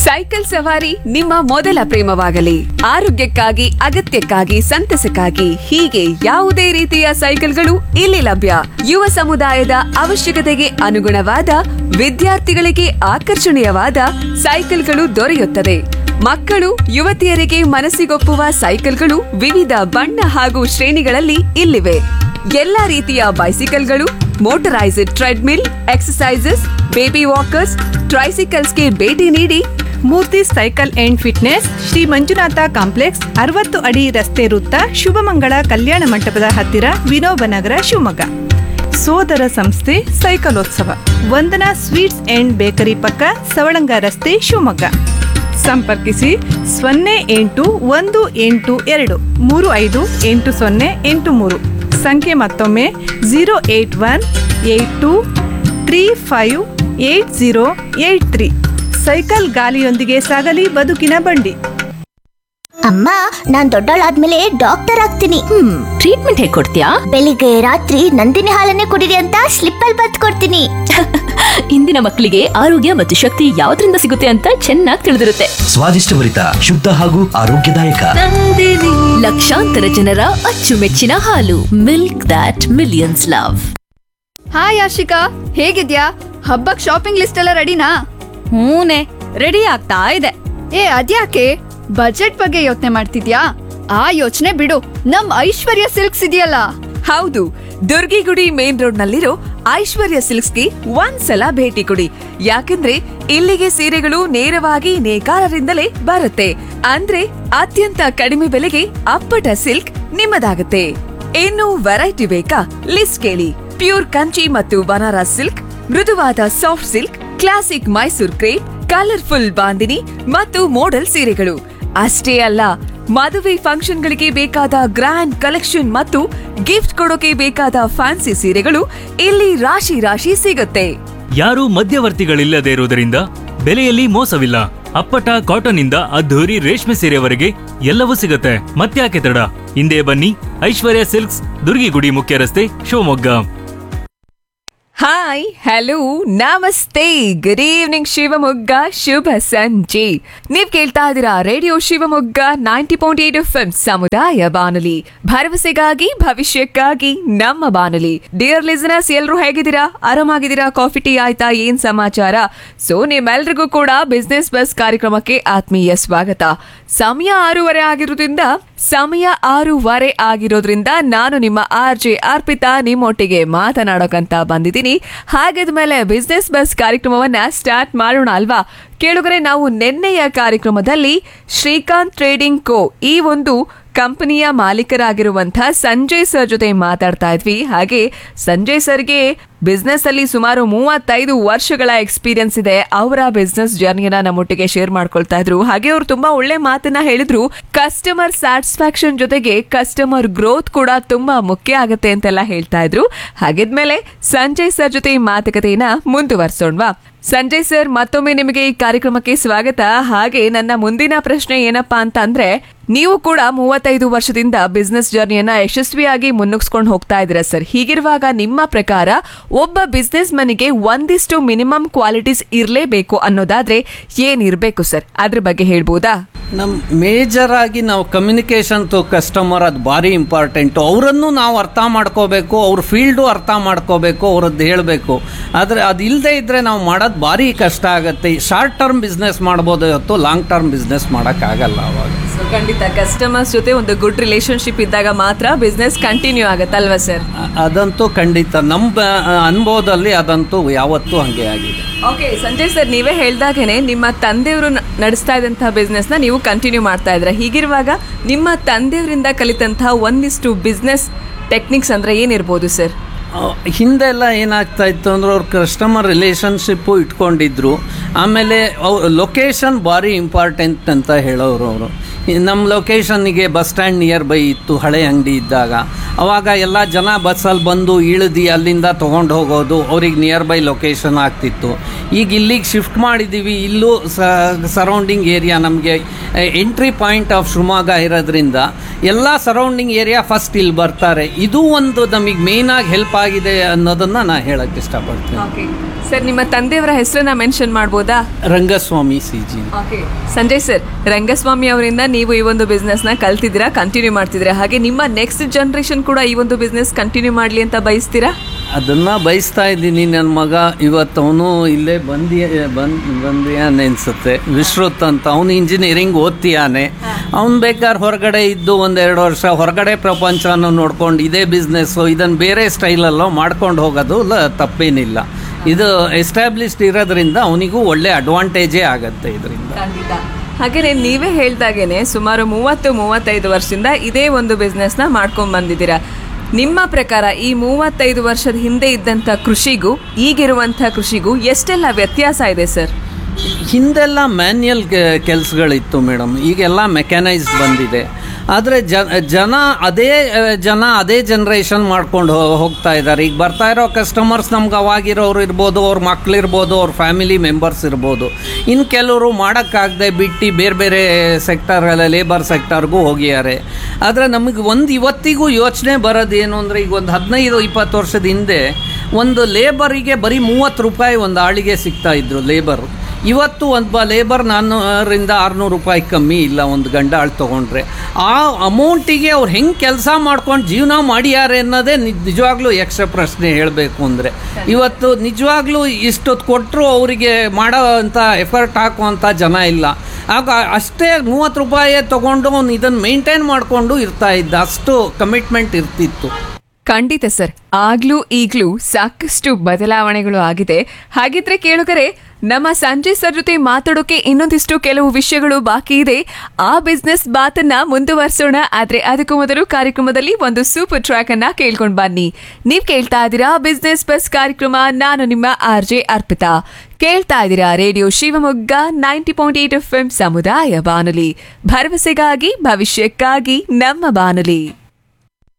Cycle ಸವಾರಿ ನಿಮ್ಮ ಮೊದಲ ಪ್ರೇಮವಾಗಲಿ. ಆರೋಗ್ಯಕ್ಕಾಗಿ, ಅಗತ್ಯಕ್ಕಾಗಿ, ಸಂತಸಕ್ಕಾಗಿ ಹೀಗೆ ಯಾವುದೇ ರೀತಿಯ ಸೈಕಲ್ಗಳು ಇಲ್ಲಿ ಲಭ್ಯ. ಯುವ ಸಮುದಾಯದ ಅವಶ್ಯಕತೆಗೆ ಅನುಗುಣವಾದ, ವಿದ್ಯಾರ್ಥಿಗಳಿಗೆ ಆಕರ್ಷಣೀಯವಾದ ಸೈಕಲ್ಗಳು ದೊರೆಯುತ್ತದೆ. ಮಕ್ಕಳು, ಯುವತಿಯರಿಗೆ ಮನಸ್ಸಿಗೊಪ್ಪುವ ಸೈಕಲ್ಗಳು ವಿವಿಧ ಬಣ್ಣ ಹಾಗೂ ಶ್ರೇಣಿಗಳಲ್ಲಿ ಇಲ್ಲಿವೆ. ಎಲ್ಲಾ ರೀತಿಯ ಬೈಸಿಕಲ್ಗಳು, motorised treadmill, exercises, baby walkers, ಟ್ರೈಸಿಕಲ್ಸ್ಗೆ ಭೇಟಿ ನೀಡಿ. ಮೂರ್ತಿ cycle and fitness, Shri Manjunatha complex, 60 ಅಡಿ ರಸ್ತೆ ವೃತ್ತ, ಶುಭಮಂಗಳ ಕಲ್ಯಾಣ ಮಂಟಪದ ಹತ್ತಿರ, ವಿನೋಬನಗರ, ಶಿವಮೊಗ್ಗ. ಸೋದರ ಸಂಸ್ಥೆ ಸೈಕಲೋತ್ಸವ, ವಂದನಾ ಸ್ವೀಟ್ಸ್ ಅಂಡ್ ಬೇಕರಿ ಪಕ್ಕ, ಸವಳಂಗ ರಸ್ತೆ, ಶಿವಮೊಗ್ಗ. ಸಂಪರ್ಕಿಸಿ 0818235808 ಸಂಖ್ಯೆ ಮತ್ತೊಮ್ಮೆ 08182358083. ಸೈಕಲ್ ಗಾಲಿಯೊಂದಿಗೆ ಸಾಗಲಿ ಬದುಕಿನ ಬಂಡಿ. ಅಮ್ಮ, ನಾನ್ ದೊಡ್ಡವಳಾದ್ಮೇಲೆ ಡಾಕ್ಟರ್ ಆಗ್ತೀನಿ. ಟ್ರೀಟ್ಮೆಂಟ್ ಹೇಗೆ ಕೊಡ್ತೀಯಾ? ಬೆಳಿಗ್ಗೆ ರಾತ್ರಿ ನಂದಿನಿ ಹಾಲನ್ನೇ ಕುಡಿರಿ ಅಂತ ಸ್ಲಿಪ್ ಅಲ್ಲಿ ಬರೆದು ಕೊಡ್ತೀನಿ. ಇಂದಿನ ಮಕ್ಕಳಿಗೆ ಆರೋಗ್ಯ ಮತ್ತು ಶಕ್ತಿ ಯಾವ್ದ್ರಿಂದ ಸಿಗುತ್ತೆ ಅಂತ ಚೆನ್ನಾಗಿ ತಿಳಿದಿರುತ್ತೆ. ಸ್ವಾದಿಷ್ಟಭರಿತ, ಶುದ್ಧ ಹಾಗೂ ಆರೋಗ್ಯದಾಯಕ ಲಕ್ಷಾಂತರ ಜನರ ಅಚ್ಚುಮೆಚ್ಚಿನ ಹಾಲು. Milk that millions love. Hi Ashika, ಹೇಗಿದ್ಯಾ? ಹಬ್ಬಕ್ ಶಾಪಿಂಗ್ ಲಿಸ್ಟ್ ಎಲ್ಲ ರೆಡಿನಾ? ಹೂನೆ, ರೆಡಿ ಆಗ್ತಾ ಇದೆ. ಅದ್ಯಾಕೆ ಬಜೆಟ್ ಬಗ್ಗೆ ಯೋಚನೆ ಮಾಡ್ತಿದ್ಯಾ? ಆ ಯೋಚನೆ ಬಿಡು, ನಮ್ ಐಶ್ವರ್ಯ ಸಿಲ್ಕ್ಸ್ ಇದೆಯಲ್ಲ. ಹೌದು, ದುರ್ಗಿಗುಡಿ ಮೇನ್ ರೋಡ್ ನಲ್ಲಿರೋ ಐಶ್ವರ್ಯ ಸಿಲ್ಕ್ಸ್ಗೆ ಒಂದ್ಸಲ ಭೇಟಿ ಕೊಡಿ. ಯಾಕಂದ್ರೆ ಇಲ್ಲಿಗೆ ಸೀರೆಗಳು ನೇರವಾಗಿ ನೇಕಾರರಿಂದಲೇ ಬರುತ್ತೆ. ಅಂದ್ರೆ ಅತ್ಯಂತ ಕಡಿಮೆ ಬೆಲೆಗೆ ಅಪ್ಪಟ ಸಿಲ್ಕ್ ನಿಮ್ಮದಾಗುತ್ತೆ. ಇನ್ನು ವೆರೈಟಿ ಬೇಕಾ? ಲಿಸ್ಟ್ ಕೇಳಿ. ಪ್ಯೂರ್ ಕಂಚಿ ಮತ್ತು ಬನಾರಸ್ ಸಿಲ್ಕ್, ಮೃದುವಾದ soft silk, classic Mysore crepe, colourful bandhani ಮತ್ತು ಮೋಡಲ್ ಸೀರೆಗಳು ಅಷ್ಟೇ ಅಲ್ಲ, ಮದುವೆ ಫಂಕ್ಷನ್ಗಳಿಗೆ ಬೇಕಾದ ಗ್ರ್ಯಾಂಡ್ ಕಲೆಕ್ಷನ್ ಮತ್ತು ಗಿಫ್ಟ್ ಕೊಡೋಕೆ ಬೇಕಾದ ಫ್ಯಾನ್ಸಿ ಸೀರೆಗಳು ಇಲ್ಲಿ ರಾಶಿ ರಾಶಿ ಸಿಗುತ್ತೆ. ಯಾರೂ ಮಧ್ಯವರ್ತಿಗಳಿಲ್ಲದೆ ಇರುವುದರಿಂದ ಬೆಲೆಯಲ್ಲಿ ಮೋಸವಿಲ್ಲ. ಅಪ್ಪಟ ಕಾಟನ್ ಇಂದ ಅದ್ಧೂರಿ ರೇಷ್ಮೆ ಸೀರೆವರೆಗೆ ಎಲ್ಲವೂ ಸಿಗುತ್ತೆ. ಮತ್ತ್ಯಾಕೆ ತಡ? ಹಿಂದೆ ಬನ್ನಿ, ಐಶ್ವರ್ಯ ಸಿಲ್ಕ್ಸ್, ದುರ್ಗಿಗುಡಿ ಮುಖ್ಯ ರಸ್ತೆ, ಶಿವಮೊಗ್ಗ. ಹಾಯ್, ಹಲೋ, ನಮಸ್ತೆ, ಗುಡ್ ಈವ್ನಿಂಗ್ ಶಿವಮೊಗ್ಗ, ಶುಭ ಸಂಜೆ. ನೀವ್ ಕೇಳ್ತಾ ಇದ್ದೀರಾ ರೇಡಿಯೋ ಶಿವಮೊಗ್ಗ 90.8 FM ಸಮುದಾಯ ಬಾನುಲಿ, ಭರವಸೆಗಾಗಿ ಭವಿಷ್ಯಕ್ಕಾಗಿ ನಮ್ಮ ಬಾನುಲಿ. ಡಿಯರ್ ಲಿಸನರ್ಸ್, ಎಲ್ರು ಹೇಗಿದ್ದೀರಾ? ಆರಾಮಾಗಿದ್ದೀರಾ? ಕಾಫಿ ಟೀ ಆಯ್ತಾ? ಏನ್ ಸಮಾಚಾರ? ಸೊ ನಿಮ್ಮೆಲ್ರಿಗೂ ಕೂಡ ಬಿಸ್ನೆಸ್ ಬಸ್ ಕಾರ್ಯಕ್ರಮಕ್ಕೆ ಆತ್ಮೀಯ ಸ್ವಾಗತ. ಸಮಯ 6:30 ಆಗಿರೋದ್ರಿಂದ ನಾನು ನಿಮ್ಮ RJ ಅರ್ಪಿತಾ ನಿಮ್ಮೊಟ್ಟಿಗೆ ಮಾತನಾಡೋಕಂತ ಬಂದಿದ್ದೀನಿ. ಹಾಗಾದ್ಮೇಲೆ ಬಿಸ್ನೆಸ್ ಬಸ್ ಕಾರ್ಯಕ್ರಮವನ್ನ ಸ್ಟಾರ್ಟ್ ಮಾಡೋಣ ಅಲ್ವಾ? ಕೇಳುಗರೆ, ನಾವು ನಿನ್ನೆಯ ಕಾರ್ಯಕ್ರಮದಲ್ಲಿ ಶ್ರೀಕಾಂತ್ ಟ್ರೇಡಿಂಗ್ ಕೋ ಈ ಒಂದು ಕಂಪನಿಯ ಮಾಲೀಕರಾಗಿರುವಂತಹ ಸಂಜಯ್ ಸರ್ ಜೊತೆ ಮಾತಾಡ್ತಾ ಇದ್ವಿ. ಹಾಗೆ ಸಂಜಯ್ ಸರ್ಗೆ ಬಿಸ್ನೆಸ್ ಅಲ್ಲಿ ಸುಮಾರು 35 ವರ್ಷಗಳ ಎಕ್ಸ್ಪೀರಿಯನ್ಸ್ ಇದೆ. ಅವರ ಬಿಸ್ನೆಸ್ ಜರ್ನಿಯನ್ನ ನಮ್ಮೊಟ್ಟಿಗೆ ಶೇರ್ ಮಾಡ್ಕೊಳ್ತಾ ಇದ್ರು. ಹಾಗೆ ಅವರು ತುಂಬಾ ಒಳ್ಳೆ ಮಾತನ್ನ ಹೇಳಿದ್ರು. ಕಸ್ಟಮರ್ ಸ್ಯಾಟಿಸ್ಫ್ಯಾಕ್ಷನ್ ಜೊತೆಗೆ ಕಸ್ಟಮರ್ ಗ್ರೋತ್ ಕೂಡ ತುಂಬಾ ಮುಖ್ಯ ಆಗುತ್ತೆ ಅಂತೆಲ್ಲ ಹೇಳ್ತಾ ಇದ್ರು. ಹಾಗಿದ್ಮೇಲೆ ಸಂಜಯ್ ಸರ್ ಜೊತೆ ಈ ಮಾತುಕತೆಯನ್ನ ಮುಂದುವರ್ಸೋಣವಾ? ಸಂಜಯ್ ಸರ್, ಮತ್ತೊಮ್ಮೆ ನಿಮಗೆ ಈ ಕಾರ್ಯಕ್ರಮಕ್ಕೆ ಸ್ವಾಗತ. ಹಾಗೆ ನನ್ನ ಮುಂದಿನ ಪ್ರಶ್ನೆ ಏನಪ್ಪಾ ಅಂತ ಅಂದ್ರೆ, ನೀವು ಕೂಡ 35 ವರ್ಷದಿಂದ ಬಿಸ್ನೆಸ್ ಜರ್ನಿಯನ್ನ ಯಶಸ್ವಿಯಾಗಿ ಮುನ್ನುಗ್ಸ್ಕೊಂಡು ಹೋಗ್ತಾ ಇದ್ದೀರಾ ಸರ್. ಹೀಗಿರುವಾಗ ನಿಮ್ಮ ಪ್ರಕಾರ ಒಬ್ಬ ಬಿಸ್ನೆಸ್ ಮನಿಗೆ ಒಂದಿಷ್ಟು ಮಿನಿಮಮ್ ಕ್ವಾಲಿಟೀಸ್ ಇರಲೇಬೇಕು ಅನ್ನೋದಾದ್ರೆ ಏನಿರ್ಬೇಕು ಸರ್? ಅದ್ರ ಬಗ್ಗೆ ಹೇಳ್ಬೋದಾ? ನಮ್ಮ ಮೇಜರ್ ಆಗಿ ನಾವು ಕಮ್ಯುನಿಕೇಷನ್ ಟು ಕಸ್ಟಮರ್, ಅದು ಭಾರಿ ಇಂಪಾರ್ಟೆಂಟು. ಅವರನ್ನು ನಾವು ಅರ್ಥ ಮಾಡ್ಕೋಬೇಕು, ಅವ್ರ ಫೀಲ್ಡು ಅರ್ಥ ಮಾಡ್ಕೋಬೇಕು, ಅವ್ರದ್ದು ಹೇಳಬೇಕು. ಆದರೆ ಅದು ಇಲ್ಲದೆ ಇದ್ದರೆ ನಾವು ಮಾಡೋದು ಭಾರಿ ಕಷ್ಟ ಆಗುತ್ತೆ. ಶಾರ್ಟ್ ಟರ್ಮ್ ಬಿಸ್ನೆಸ್ ಮಾಡ್ಬೋದು ಹೊತ್ತು ಲಾಂಗ್ ಟರ್ಮ್ ಬಿಸ್ನೆಸ್ ಮಾಡೋಕ್ಕಾಗಲ್ಲ. ಅವಾಗ ಖಂಡಿತ ಕಸ್ಟಮರ್ಸ್ ಜೊತೆ ಒಂದು ಗುಡ್ ರಿಲೇಶನ್ಶಿಪ್ ಇದ್ದಾಗ ಮಾತ್ರ ಬಿಸ್ನೆಸ್ ಕಂಟಿನ್ಯೂ ಆಗುತ್ತಲ್ವಾ ಸರ್? ಅದಂತೂ ಖಂಡಿತ, ನಮ್ಮ ಅನುಭವದಲ್ಲಿ ಅದಂತೂ ಯಾವತ್ತೂ ಹಾಗೆ ಆಗಿದೆ. ಓಕೆ ಸಂಜಯ್ ಸರ್, ನೀವೇ ಹೇಳ್ದಾಗೇನೆ ನಿಮ್ಮ ತಂದೆಯವರು ನಡೆಸ್ತಾ ಇದ್ದಂತಹ ಬಿಸ್ನೆಸ್ನ ನೀವು ಕಂಟಿನ್ಯೂ ಮಾಡ್ತಾ ಇದ್ರ. ಹೀಗಿರುವಾಗ ನಿಮ್ಮ ತಂದೆಯವರಿಂದ ಕಲಿತಂತಹ ಒಂದಿಷ್ಟು ಬಿಸ್ನೆಸ್ ಟೆಕ್ನಿಕ್ಸ್ ಅಂದ್ರೆ ಏನಿರ್ಬೋದು ಸರ್? ಹಿಂದೆಲ್ಲ ಏನಾಗ್ತಾ ಇತ್ತು ಅಂದ್ರೆ ಅವ್ರ ಕಸ್ಟಮರ್ ರಿಲೇಷನ್ಶಿಪ್ಪು ಇಟ್ಕೊಂಡಿದ್ರು. ಆಮೇಲೆ ಲೊಕೇಶನ್ ಭಾರಿ ಇಂಪಾರ್ಟೆಂಟ್ ಅಂತ ಹೇಳೋರು ಅವರು. ನಮ್ಮ ಲೊಕೇಶನ್ನಿಗೆ ಬಸ್ ಸ್ಟ್ಯಾಂಡ್ ನಿಯರ್ ಬೈ ಇತ್ತು ಹಳೆ ಅಂಗಡಿ ಇದ್ದಾಗ. ಅವಾಗ ಎಲ್ಲ ಜನ ಬಸ್ಸಲ್ಲಿ ಬಂದು ಇಳಿದು ಅಲ್ಲಿಂದ ತೊಗೊಂಡು ಹೋಗೋದು, ಅವ್ರಿಗೆ ನಿಯರ್ ಬೈ ಲೊಕೇಶನ್ ಆಗ್ತಿತ್ತು. ಈಗ ಇಲ್ಲಿಗೆ ಶಿಫ್ಟ್ ಮಾಡಿದ್ದೀವಿ. ಇಲ್ಲೂ ಸರೌಂಡಿಂಗ್ ಏರಿಯಾ ನಮಗೆ ಎಂಟ್ರಿ ಪಾಯಿಂಟ್ ಆಫ್ ಶಿವಮೊಗ್ಗ ಇರೋದ್ರಿಂದ ಎಲ್ಲ ಸರೌಂಡಿಂಗ್ ಏರಿಯಾ ಫಸ್ಟ್ ಇಲ್ಲಿ ಬರ್ತಾರೆ. ಇದು ಒಂದು ನಮಗೆ ಮೇಯ್ನಾಗಿ ಹೆಲ್ಪ್ ಆಗಿದೆ ಅನ್ನೋದನ್ನು ನಾನು ಹೇಳೋಕ್ಕೆ ಇಷ್ಟಪಡ್ತೀನಿ. ಸರ್, ನಿಮ್ಮ ತಂದೆಯವರ ಹೆಸರನ್ನ ಮೆನ್ಷನ್ ಮಾಡ್ಬೋದಾ? Rangaswamy C G. Sanjay sir, Rangaswamy ಅವರಿಂದ ನೀವು ಈ ಒಂದು ಬಿಸ್ನೆಸ್ ನ ಕಲ್ತಿದ್ದೀರಾ, ಕಂಟಿನ್ಯೂ ಮಾಡ್ತಿದ್ದೀರಾ, ಹಾಗೆ ನಿಮ್ಮ ನೆಕ್ಸ್ಟ್ ಜನರೇಷನ್ ಕೂಡ ಈ ಒಂದು ಬಿಸ್ನೆಸ್ ಕಂಟಿನ್ಯೂ ಮಾಡ್ಲಿ ಅಂತ ಬಯಸ್ತೀರಾ? ಅದನ್ನು ಬಯಸ್ತಾ ಇದ್ದೀನಿ. ನನ್ನ ಮಗ ಇವತ್ತವನು ಇಲ್ಲೇ ಬಂದಿಯಾನೆ ಅನಿಸುತ್ತೆ, ವಿಶ್ರುತ್ ಅಂತ. ಅವನು ಇಂಜಿನಿಯರಿಂಗ್ ಓದ್ತೀಯಾನೆ. ಅವ್ನು ಬೇಕಾದ್ರೆ ಹೊರಗಡೆ ಇದ್ದು 1-2 ವರ್ಷ ಹೊರಗಡೆ ಪ್ರಪಂಚನ ನೋಡ್ಕೊಂಡು ಇದೇ ಬಿಸ್ನೆಸ್ಸು ಇದನ್ನು ಬೇರೆ ಸ್ಟೈಲಲ್ಲೋ ಮಾಡ್ಕೊಂಡು ಹೋಗೋದು ತಪ್ಪೇನಿಲ್ಲ. ಇದು ಎಸ್ಟಾಬ್ಲಿಷ್ಡ್ ಇರೋದ್ರಿಂದ ಅವನಿಗೂ ಒಳ್ಳೆ ಅಡ್ವಾಂಟೇಜೇ ಆಗತ್ತೆ ಇದರಿಂದ. ಹಾಗೆಯೇ ನೀವೇ ಹೇಳ್ದಾಗೇನೆ ಸುಮಾರು 30-35 ವರ್ಷದಿಂದ ಇದೇ ಒಂದು ಬಿಸ್ನೆಸ್ನ ಮಾಡ್ಕೊಂಡು ಬಂದಿದ್ದೀರಾ. ನಿಮ್ಮ ಪ್ರಕಾರ ಈ 35 ವರ್ಷದ ಹಿಂದೆ ಇದ್ದಂಥ ಕೃಷಿಗೂ ಈಗಿರುವಂಥ ಕೃಷಿಗೂ ಎಷ್ಟೆಲ್ಲ ವ್ಯತ್ಯಾಸ ಇದೆ ಸರ್? ಹಿಂದೆಲ್ಲ ಮ್ಯಾನ್ಯಲ್ ಕೆಲಸಗಳಿತ್ತು ಮೇಡಮ್, ಈಗೆಲ್ಲ ಮೆಕ್ಯಾನೈಸ್ಡ್ ಬಂದಿದೆ. ಆದರೆ ಜನ ಅದೇ ಜನ್ರೇಷನ್ ಮಾಡ್ಕೊಂಡು ಹೋಗ್ತಾ ಇದ್ದಾರೆ. ಈಗ ಬರ್ತಾ ಇರೋ ಕಸ್ಟಮರ್ಸ್ ನಮ್ಗೆ ಅವಾಗಿರೋರು ಇರ್ಬೋದು, ಅವ್ರ ಮಕ್ಕಳಿರ್ಬೋದು, ಅವ್ರ ಫ್ಯಾಮಿಲಿ ಮೆಂಬರ್ಸ್ ಇರ್ಬೋದು. ಇನ್ನು ಕೆಲವರು ಮಾಡೋಕ್ಕಾಗದೆ ಬಿಟ್ಟು ಬೇರೆ ಬೇರೆ ಸೆಕ್ಟರ್ಗಳ ಲೇಬರ್ ಸೆಕ್ಟರ್ಗೂ ಹೋಗಿದ್ದಾರೆ. ಆದರೆ ನಮಗೆ ಇವತ್ತಿಗೂ ಯೋಚನೆ ಬರೋದೇನು ಅಂದರೆ, ಈಗ ಒಂದು 15-20 ವರ್ಷದ ಹಿಂದೆ ಒಂದು ಲೇಬರಿಗೆ ಬರೀ 30 ರೂಪಾಯಿ ಒಂದು ಆಳಿಗೆ ಸಿಗ್ತಾಯಿದ್ರು ಲೇಬರ್. ಇವತ್ತು ಒಬ್ಬ ಲೇಬರ್ 400-600 ರೂಪಾಯಿ ಕಮ್ಮಿ ಇಲ್ಲ ಒಂದು ಗಂಡಾಳು ತೊಗೊಂಡ್ರೆ. ಆ ಅಮೌಂಟಿಗೆ ಅವ್ರು ಹೆಂಗೆ ಕೆಲಸ ಮಾಡ್ಕೊಂಡು ಜೀವನ ಮಾಡ್ಯಾರೆ ಅನ್ನೋದೇ ನಿಜವಾಗ್ಲೂ ಯಕ್ಷ ಪ್ರಶ್ನೆ ಹೇಳಬೇಕು ಅಂದರೆ. ಇವತ್ತು ನಿಜವಾಗ್ಲೂ ಇಷ್ಟೊತ್ತು ಕೊಟ್ಟರು ಅವರಿಗೆ ಮಾಡೋ ಅಂಥ ಎಫರ್ಟ್ ಹಾಕುವಂಥ ಜನ ಇಲ್ಲ. ಆಗ ಅಷ್ಟೇ 30 ರೂಪಾಯಿ ತೊಗೊಂಡು ಅವ್ನು ಇದನ್ನು ಮೇಂಟೈನ್ ಮಾಡಿಕೊಂಡು ಇರ್ತಾ ಇದ್ದ, ಅಷ್ಟು ಕಮಿಟ್ಮೆಂಟ್ ಇರ್ತಿತ್ತು. ಖಂಡಿತ ಸರ್, ಆಗ್ಲೂ ಈಗ್ಲೂ ಸಾಕಷ್ಟು ಬದಲಾವಣೆಗಳು ಆಗಿದೆ. ಹಾಗಿದ್ರೆ ಕೇಳುಗರೆ, ನಮ್ಮ ಸಂಜಯ್ ಸರ್ ಜೊತೆ ಮಾತಾಡೋಕೆ ಇನ್ನೊಂದಿಷ್ಟು ಕೆಲವು ವಿಷಯಗಳು ಬಾಕಿ ಇದೆ. ಆ ಬಿಸ್ನೆಸ್ ಬಾತನ್ನ ಮುಂದುವರಿಸೋಣ. ಆದ್ರೆ ಅದಕ್ಕೂ ಮೊದಲು ಕಾರ್ಯಕ್ರಮದಲ್ಲಿ ಒಂದು ಸೂಪರ್ ಟ್ರ್ಯಾಕ್ ಅನ್ನ ಕೇಳ್ಕೊಂಡ್ ಬನ್ನಿ. ನೀವ್ ಕೇಳ್ತಾ ಇದ್ದೀರಾ ಬಿಸ್ನೆಸ್ ಬಸ್ ಕಾರ್ಯಕ್ರಮ. ನಾನು ನಿಮ್ಮ RJ ಅರ್ಪಿತಾ. ಕೇಳ್ತಾ ಇದ್ದೀರಾ ರೇಡಿಯೋ ಶಿವಮೊಗ್ಗ 90.8 FM ಸಮುದಾಯ ಬಾನುಲಿ, ಭರವಸೆಗಾಗಿ ಭವಿಷ್ಯಕ್ಕಾಗಿ ನಮ್ಮ ಬಾನುಲಿ.